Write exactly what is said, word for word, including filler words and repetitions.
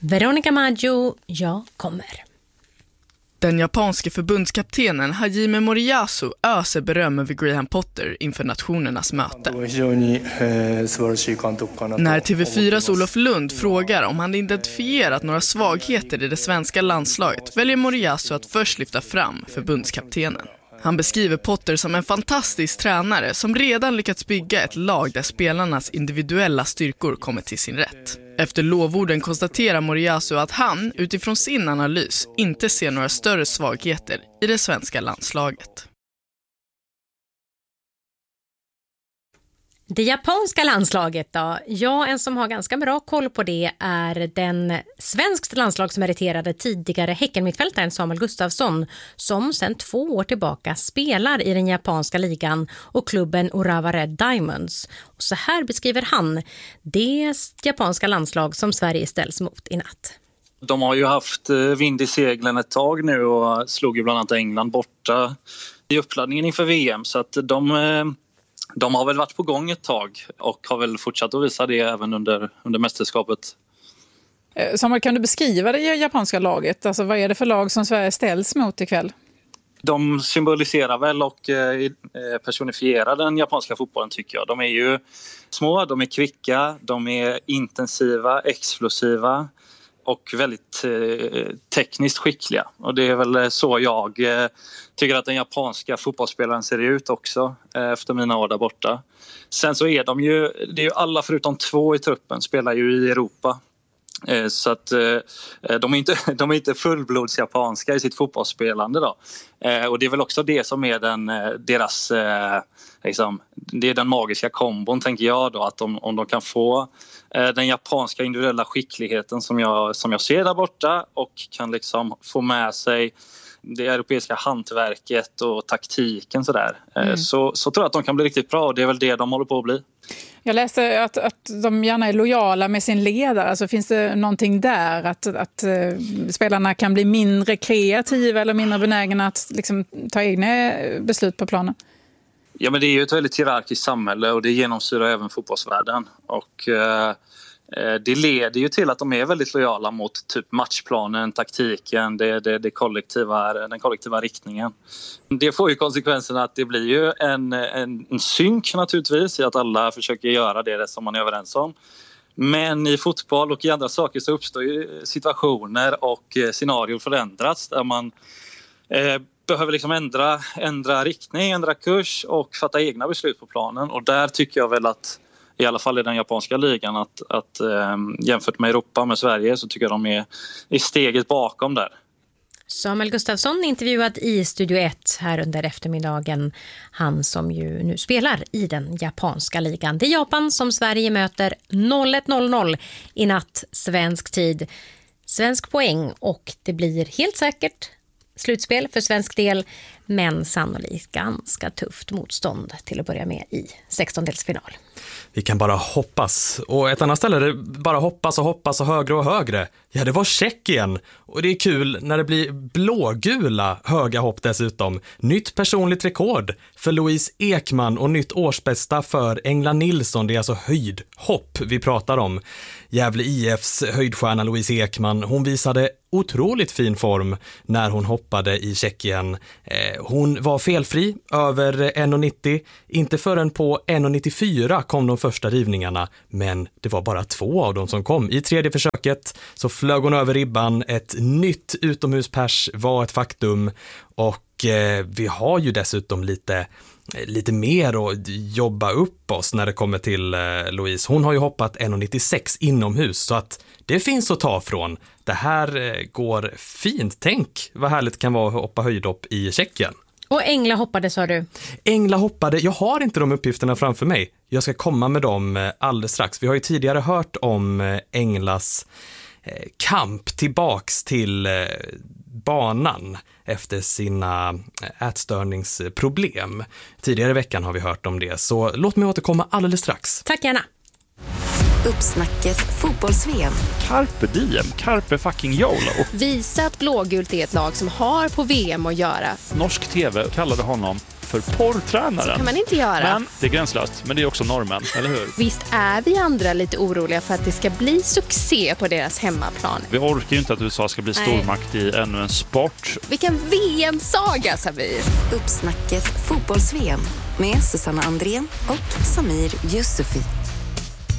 Veronica Maggio, jag kommer. Den japanske förbundskaptenen Hajime Moriyasu öser beröm över Graham Potter inför nationernas möte. När T V fyras Olof Lund frågar om han identifierat några svagheter i det svenska landslaget väljer Moriyasu att först lyfta fram förbundskaptenen. Han beskriver Potter som en fantastisk tränare som redan lyckats bygga ett lag där spelarnas individuella styrkor kommer till sin rätt. Efter lovorden konstaterar Moriyasu att han, utifrån sin analys, inte ser några större svagheter i det svenska landslaget. Det japanska landslaget då? Ja, en som har ganska bra koll på det är den svenskt landslag som meriterade tidigare Häckenmittfältaren Samuel Gustafsson, som sedan två år tillbaka spelar i den japanska ligan och klubben Urawa Red Diamonds. Och så här beskriver han det japanska landslag som Sverige ställs mot i natt. De har ju haft vind i seglen ett tag nu och slog ju bland annat England borta i uppladdningen inför V M, så att de... De har väl varit på gång ett tag och har väl fortsatt att visa det även under, under mästerskapet. Samuel, kan du beskriva det japanska laget? Alltså, vad är det för lag som Sverige ställs mot ikväll? De symboliserar väl och eh, personifierar den japanska fotbollen, tycker jag. De är ju små, de är kvicka, de är intensiva, explosiva och väldigt eh, tekniskt skickliga. Och det är väl så jag eh, tycker att den japanska fotbollsspelaren ser ut också eh, efter mina år där borta. Sen så är de ju, det är ju alla förutom två i truppen spelar ju i Europa. Eh, så att eh, de är inte, de är inte fullblods japanska i sitt fotbollsspelande då. Eh, och det är väl också det som är den, deras, eh, liksom, det är den magiska kombon, tänker jag då, att om, om de kan få den japanska individuella skickligheten som jag, som jag ser där borta och kan liksom få med sig det europeiska hantverket och taktiken sådär. Mm. Så, så tror jag att de kan bli riktigt bra och det är väl det de håller på att bli. Jag läste att, att de gärna är lojala med sin ledare. Alltså, finns det någonting där att, att uh, spelarna kan bli mindre kreativa eller mindre benägna att liksom, ta egna beslut på planen? Ja, men det är ju ett väldigt hierarkiskt samhälle och det genomsyrar även fotbollsvärlden. Och eh, det leder ju till att de är väldigt lojala mot typ matchplanen, taktiken, det, det, det kollektiva, den kollektiva riktningen. Det får ju konsekvensen att det blir ju en, en, en synk naturligtvis i att alla försöker göra det som man är överens om. Men i fotboll och i andra saker så uppstår ju situationer och scenarier förändras där man eh, behöver liksom ändra, ändra riktning, ändra kurs och fatta egna beslut på planen. Och där tycker jag väl att, i alla fall i den japanska ligan, att, att eh, jämfört med Europa, med Sverige, så tycker jag de är i steget bakom där. Samuel Gustafsson intervjuad i Studio ett här under eftermiddagen. Han som ju nu spelar i den japanska ligan. Det är Japan som Sverige möter ett noll noll i natt svensk tid. Svensk poäng och det blir helt säkert slutspel för svensk del, men sannolikt ganska tufft motstånd till att börja med i sextondelsfinal. Vi kan bara hoppas. Och ett annat ställe där det bara hoppas och hoppas och högre och högre. Ja, det var Tjeckien. Och det är kul när det blir blågula höga hopp dessutom. Nytt personligt rekord för Louise Ekman och nytt årsbästa för Engla Nilsson. Det är alltså höjdhopp vi pratar om. Gävle I F:s höjdstjärna Louise Ekman, hon visade otroligt fin form när hon hoppade i Tjeckien. Eh, hon var felfri över en nittio. Inte förrän på en nittiofyra kom de första rivningarna, men det var bara två av dem som kom. I tredje försöket så flög hon över ribban. Ett nytt utomhuspers var ett faktum och eh, vi har ju dessutom lite lite mer att jobba upp oss när det kommer till eh, Louise. Hon har ju hoppat en nittiosex inomhus så att det finns att ta från. Det här eh, går fint. Tänk vad härligt kan vara att hoppa höjdhopp i Tjeckien. Och Engla hoppade, sa du? Engla hoppade. Jag har inte de uppgifterna framför mig. Jag ska komma med dem alldeles strax. Vi har ju tidigare hört om Englas eh, kamp tillbaks till eh, banan efter sina ätstörningsproblem. Tidigare i veckan har vi hört om det, så låt mig återkomma alldeles strax. Tack gärna. Uppsnacket fotbolls-V M. Carpe diem, carpe fucking YOLO. Visa att blågult är ett lag som har på V M att göra. Norsk tv kallade honom för porrtränaren. Så kan man inte göra. Men det är gränslöst, men det är också normen, eller hur? Visst är vi andra lite oroliga för att det ska bli succé på deras hemmaplan. Vi orkar ju inte att U S A ska bli stormakt i ännu en sport. Vilken V M-saga, Samir! Uppsnacket fotbolls-V M med Susanna Andrén och Samir Yusufi.